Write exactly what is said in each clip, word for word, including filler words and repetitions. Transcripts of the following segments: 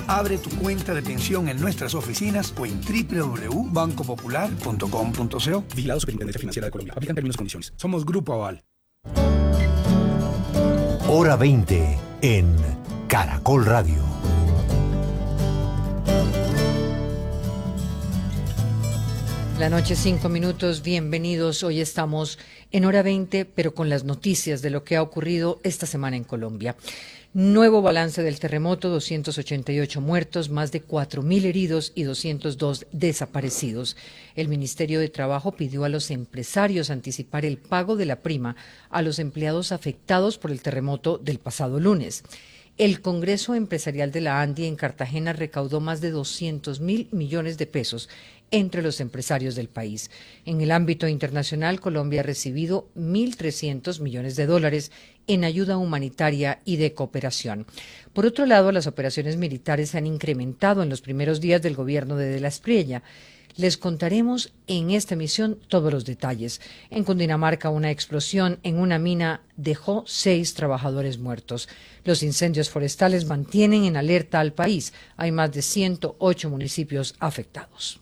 Abre tu cuenta de pensión en nuestras oficinas o en doble u doble u doble u punto banco popular punto com punto co. Vigilado Superintendencia Financiera de Colombia. Aplican términos y condiciones. Somos Grupo Aval. Hora veinte en Caracol Radio. La noche, cinco minutos, bienvenidos. Hoy estamos en Hora veinte, pero con las noticias de lo que ha ocurrido esta semana en Colombia. Nuevo balance del terremoto, doscientos ochenta y ocho muertos, más de cuatro mil heridos y doscientos dos desaparecidos. El Ministerio de Trabajo pidió a los empresarios anticipar el pago de la prima a los empleados afectados por el terremoto del pasado lunes. El Congreso Empresarial de la ANDI en Cartagena recaudó más de doscientos mil millones de pesos entre los empresarios del país. En el ámbito internacional, Colombia ha recibido mil trescientos millones de dólares en ayuda humanitaria y de cooperación. Por otro lado, las operaciones militares se han incrementado en los primeros días del gobierno de De la Espriella. Les contaremos en esta emisión todos los detalles. En Cundinamarca, una explosión en una mina dejó seis trabajadores muertos. Los incendios forestales mantienen en alerta al país. Hay más de ciento ocho municipios afectados.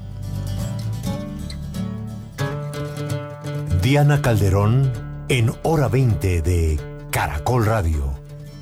Diana Calderón en Hora veinte de Caracol Radio.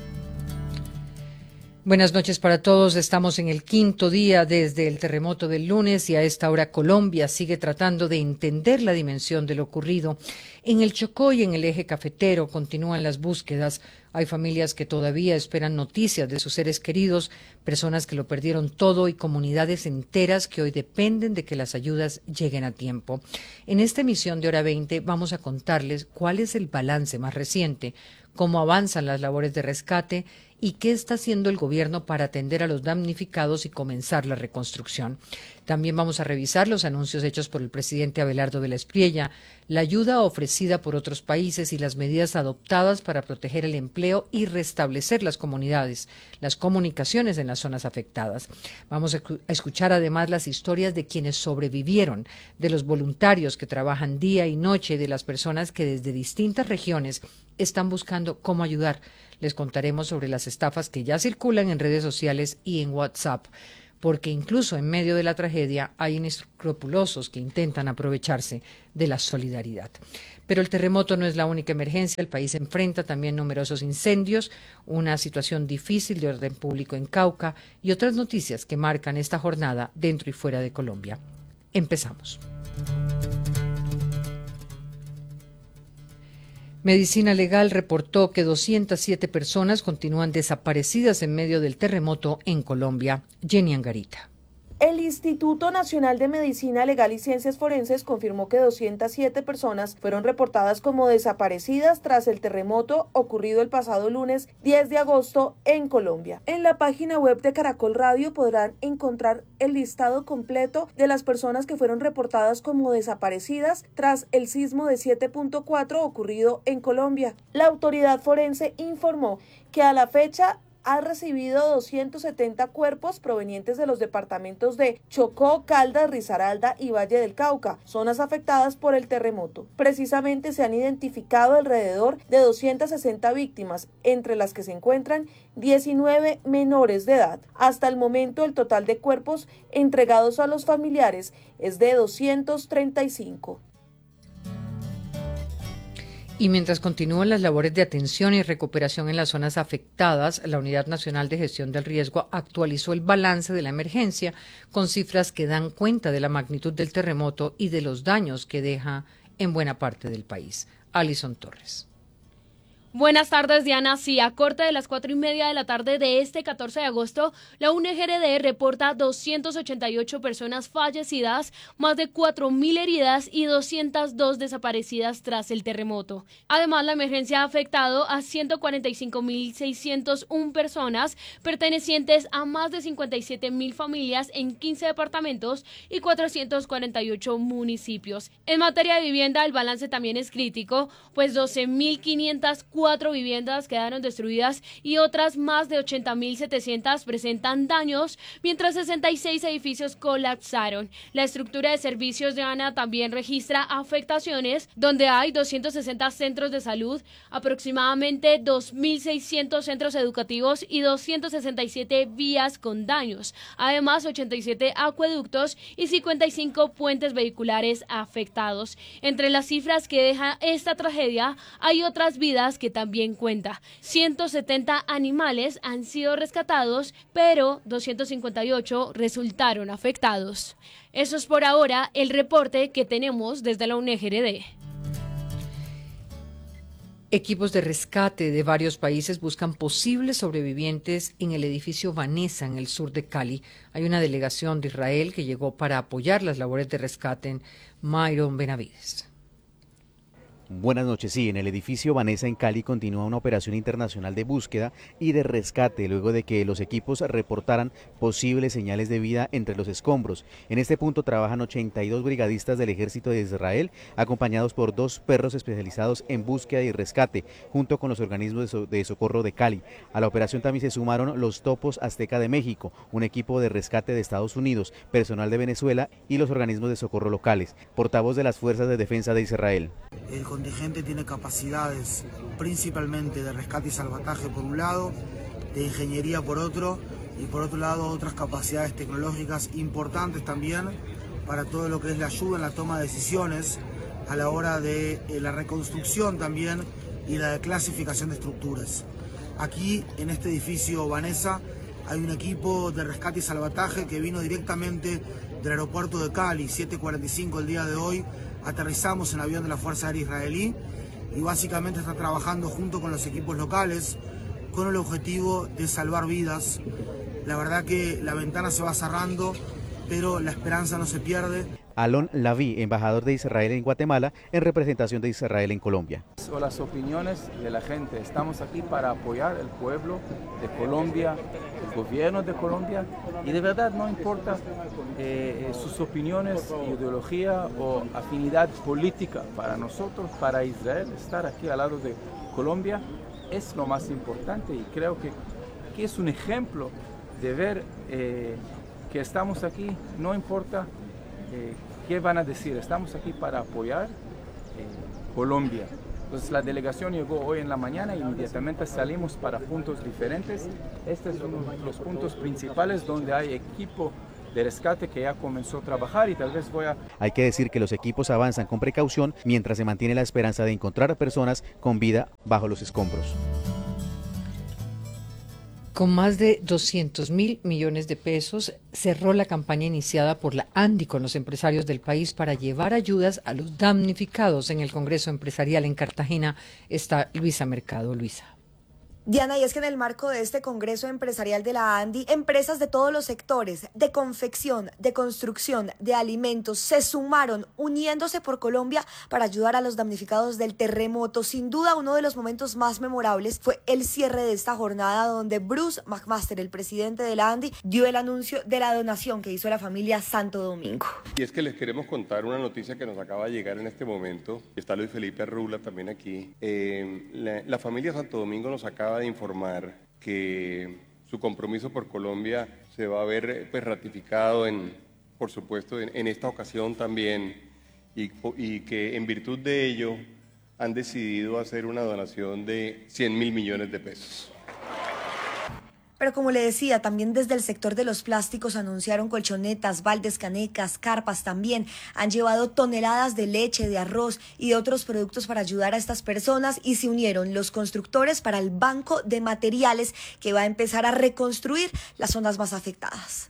Buenas noches para todos. Estamos en el quinto día desde el terremoto del lunes y a esta hora Colombia sigue tratando de entender la dimensión de lo ocurrido. En el Chocó y en el eje cafetero continúan las búsquedas. Hay familias que todavía esperan noticias de sus seres queridos, personas que lo perdieron todo y comunidades enteras que hoy dependen de que las ayudas lleguen a tiempo. En esta emisión de Hora veinte vamos a contarles cuál es el balance más reciente, cómo avanzan las labores de rescate y qué está haciendo el gobierno para atender a los damnificados y comenzar la reconstrucción. También vamos a revisar los anuncios hechos por el presidente Abelardo de la Espriella, la ayuda ofrecida por otros países y las medidas adoptadas para proteger el empleo y restablecer las comunidades, las comunicaciones en las zonas afectadas. Vamos a escuchar además las historias de quienes sobrevivieron, de los voluntarios que trabajan día y noche, de las personas que desde distintas regiones están buscando cómo ayudar. Les contaremos sobre las estafas que ya circulan en redes sociales y en WhatsApp, porque incluso en medio de la tragedia hay inescrupulosos que intentan aprovecharse de la solidaridad. Pero el terremoto no es la única emergencia. El país enfrenta también numerosos incendios, una situación difícil de orden público en Cauca y otras noticias que marcan esta jornada dentro y fuera de Colombia. Empezamos. Medicina Legal reportó que doscientas siete personas continúan desaparecidas en medio del terremoto en Colombia. Jenny Angarita. El Instituto Nacional de Medicina Legal y Ciencias Forenses confirmó que doscientas siete personas fueron reportadas como desaparecidas tras el terremoto ocurrido el pasado lunes diez de agosto en Colombia. En la página web de Caracol Radio podrán encontrar el listado completo de las personas que fueron reportadas como desaparecidas tras el sismo de siete punto cuatro ocurrido en Colombia. La autoridad forense informó que a la fecha ha recibido doscientos setenta cuerpos provenientes de los departamentos de Chocó, Caldas, Risaralda y Valle del Cauca, zonas afectadas por el terremoto. Precisamente se han identificado alrededor de doscientas sesenta víctimas, entre las que se encuentran diecinueve menores de edad. Hasta el momento, el total de cuerpos entregados a los familiares es de doscientos treinta y cinco. Y mientras continúan las labores de atención y recuperación en las zonas afectadas, la Unidad Nacional de Gestión del Riesgo actualizó el balance de la emergencia con cifras que dan cuenta de la magnitud del terremoto y de los daños que deja en buena parte del país. Alison Torres. Buenas tardes, Diana. Sí, a corte de las cuatro y media de la tarde de este catorce de agosto, la U N G R D reporta doscientas ochenta y ocho personas fallecidas, más de cuatro mil heridas y doscientas dos desaparecidas tras el terremoto. Además, la emergencia ha afectado a ciento cuarenta y cinco mil seiscientas una personas pertenecientes a más de cincuenta y siete mil familias en quince departamentos y cuatrocientos cuarenta y ocho municipios. En materia de vivienda, el balance también es crítico, pues doce mil quinientas cuatro viviendas quedaron destruidas y otras más de ochenta mil setecientas presentan daños, mientras sesenta y seis edificios colapsaron. La estructura de servicios de ANA también registra afectaciones, donde hay doscientos sesenta centros de salud, aproximadamente dos mil seiscientos centros educativos y doscientas sesenta y siete vías con daños. Además, ochenta y siete acueductos y cincuenta y cinco puentes vehiculares afectados. Entre las cifras que deja esta tragedia, hay otras vidas que también cuenta. ciento setenta animales han sido rescatados, pero doscientos cincuenta y ocho resultaron afectados. Eso es por ahora el reporte que tenemos desde la U N G R D. Equipos de rescate de varios países buscan posibles sobrevivientes en el edificio Vanessa, en el sur de Cali. Hay una delegación de Israel que llegó para apoyar las labores de rescate en Myron Benavides. Buenas noches. Sí, en el edificio Vanessa en Cali continúa una operación internacional de búsqueda y de rescate luego de que los equipos reportaran posibles señales de vida entre los escombros. En este punto trabajan ochenta y dos brigadistas del ejército de Israel, acompañados por dos perros especializados en búsqueda y rescate, junto con los organismos de, so de socorro de Cali. A la operación también se sumaron los Topos Azteca de México, un equipo de rescate de Estados Unidos, personal de Venezuela y los organismos de socorro locales. Portavoz de las Fuerzas de Defensa de Israel. El contingente tiene capacidades principalmente de rescate y salvataje por un lado, de ingeniería por otro, y por otro lado otras capacidades tecnológicas importantes también para todo lo que es la ayuda en la toma de decisiones a la hora de eh, la reconstrucción también y la clasificación de estructuras. Aquí en este edificio Vanessa hay un equipo de rescate y salvataje que vino directamente del aeropuerto de Cali, siete cuarenta y cinco el día de hoy. Aterrizamos en avión de la Fuerza Aérea Israelí y básicamente está trabajando junto con los equipos locales con el objetivo de salvar vidas. La verdad que la ventana se va cerrando, pero la esperanza no se pierde. Alon Laví, embajador de Israel en Guatemala, en representación de Israel en Colombia. O las opiniones de la gente. Estamos aquí para apoyar al pueblo de Colombia, el gobierno de Colombia, y de verdad no importa eh, sus opiniones, ideología o afinidad política. Para nosotros, para Israel, estar aquí al lado de Colombia es lo más importante, y creo que, que es un ejemplo de ver eh, que estamos aquí, no importa Eh, ¿qué van a decir? Estamos aquí para apoyar eh, Colombia. Entonces la delegación llegó hoy en la mañana e inmediatamente salimos para puntos diferentes. Este es uno de los puntos principales donde hay equipo de rescate que ya comenzó a trabajar, y tal vez voy a... Hay que decir que los equipos avanzan con precaución mientras se mantiene la esperanza de encontrar a personas con vida bajo los escombros. Con más de doscientos mil millones de pesos, cerró la campaña iniciada por la ANDI con los empresarios del país para llevar ayudas a los damnificados. En el Congreso Empresarial en Cartagena está Luisa Mercado. Luisa. Diana, y es que en el marco de este Congreso Empresarial de la ANDI, empresas de todos los sectores, de confección, de construcción, de alimentos, se sumaron uniéndose por Colombia para ayudar a los damnificados del terremoto. Sin duda, uno de los momentos más memorables fue el cierre de esta jornada, donde Bruce McMaster, el presidente de la ANDI, dio el anuncio de la donación que hizo la familia Santo Domingo. Y es que les queremos contar una noticia que nos acaba de llegar en este momento. Está Luis Felipe Rula también aquí. Eh, la, la familia Santo Domingo nos acaba de informar que su compromiso por Colombia se va a ver pues, ratificado, en, por supuesto, en, en esta ocasión también, y, y que en virtud de ello han decidido hacer una donación de cien mil millones de pesos. Pero como le decía, también desde el sector de los plásticos anunciaron colchonetas, baldes, canecas, carpas también. Han llevado toneladas de leche, de arroz y de otros productos para ayudar a estas personas, y se unieron los constructores para el banco de materiales que va a empezar a reconstruir las zonas más afectadas.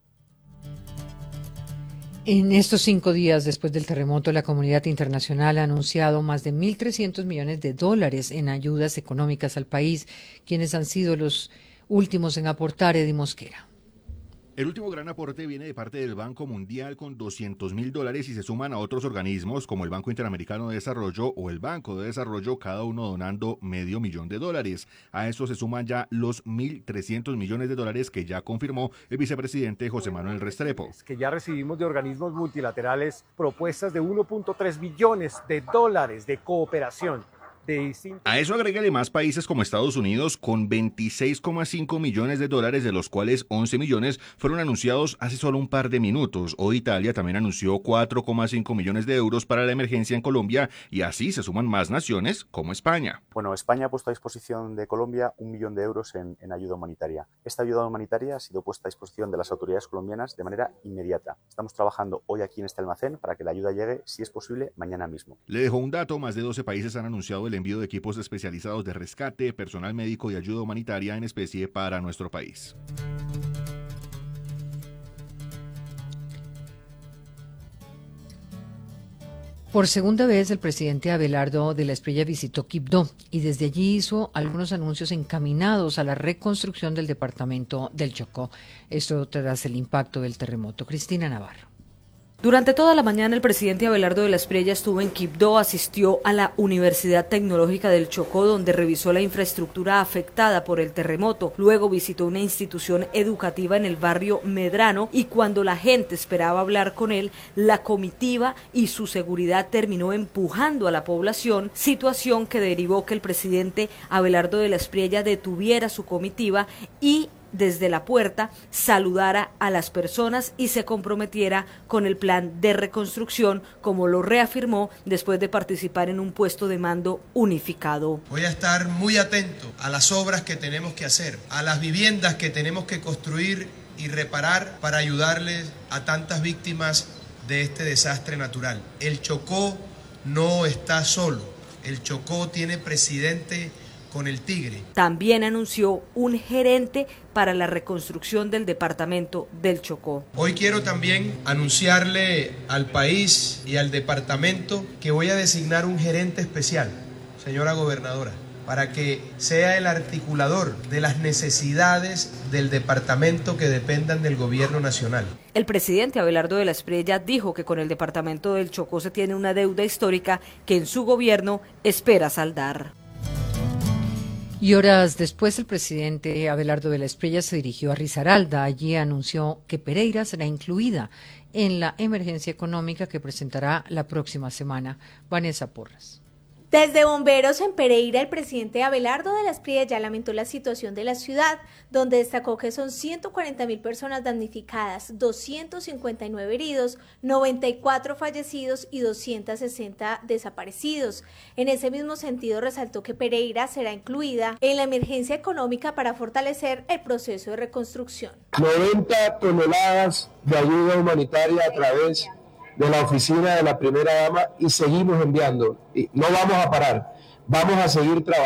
En estos cinco días después del terremoto, la comunidad internacional ha anunciado más de mil trescientos millones de dólares en ayudas económicas al país. ¿Quiénes han sido los últimos en aportar? Eddie Mosquera. El último gran aporte viene de parte del Banco Mundial con doscientos mil dólares, y se suman a otros organismos como el Banco Interamericano de Desarrollo o el Banco de Desarrollo, cada uno donando medio millón de dólares. A eso se suman ya los mil trescientos millones de dólares que ya confirmó el vicepresidente José Manuel Restrepo. Que ya recibimos de organismos multilaterales propuestas de uno punto tres billones de dólares de cooperación de distintos... A eso agrégale más países como Estados Unidos con veintiséis coma cinco millones de dólares, de los cuales once millones fueron anunciados hace solo un par de minutos. Hoy Italia también anunció cuatro coma cinco millones de euros para la emergencia en Colombia y así se suman más naciones como España. Bueno, España ha puesto a disposición de Colombia un millón de euros en, en ayuda humanitaria. Esta ayuda humanitaria ha sido puesta a disposición de las autoridades colombianas de manera inmediata. Estamos trabajando hoy aquí en este almacén para que la ayuda llegue, si es posible, mañana mismo. Le dejo un dato: más de doce países han anunciado el envío de equipos especializados de rescate, personal médico y ayuda humanitaria en especie para nuestro país. Por segunda vez, el presidente Abelardo de la Espriella visitó Quibdó y desde allí hizo algunos anuncios encaminados a la reconstrucción del departamento del Chocó. Esto tras el impacto del terremoto. Cristina Navarro. Durante toda la mañana el presidente Abelardo de la Espriella estuvo en Quibdó, asistió a la Universidad Tecnológica del Chocó, donde revisó la infraestructura afectada por el terremoto. Luego visitó una institución educativa en el barrio Medrano y cuando la gente esperaba hablar con él, la comitiva y su seguridad terminó empujando a la población, situación que derivó que el presidente Abelardo de la Espriella detuviera su comitiva y desde la puerta saludara a las personas y se comprometiera con el plan de reconstrucción, como lo reafirmó después de participar en un puesto de mando unificado. Voy a estar muy atento a las obras que tenemos que hacer, a las viviendas que tenemos que construir y reparar para ayudarles a tantas víctimas de este desastre natural. El Chocó no está solo, el Chocó tiene presidente con el Tigre. También anunció un gerente para la reconstrucción del departamento del Chocó. Hoy quiero también anunciarle al país y al departamento que voy a designar un gerente especial, señora gobernadora, para que sea el articulador de las necesidades del departamento que dependan del gobierno nacional. El presidente Abelardo de la Espriella dijo que con el departamento del Chocó se tiene una deuda histórica que en su gobierno espera saldar. Y horas después, el presidente Abelardo de la Espriella se dirigió a Risaralda. Allí anunció que Pereira será incluida en la emergencia económica que presentará la próxima semana. Vanessa Porras. Desde Bomberos en Pereira, el presidente Abelardo de la Espriella lamentó la situación de la ciudad, donde destacó que son ciento cuarenta mil personas damnificadas, doscientos cincuenta y nueve heridos, noventa y cuatro fallecidos y doscientos sesenta desaparecidos. En ese mismo sentido, resaltó que Pereira será incluida en la emergencia económica para fortalecer el proceso de reconstrucción. noventa toneladas de ayuda humanitaria a través de la oficina de la primera dama y seguimos enviando. Y no vamos a parar, vamos a seguir trabajando.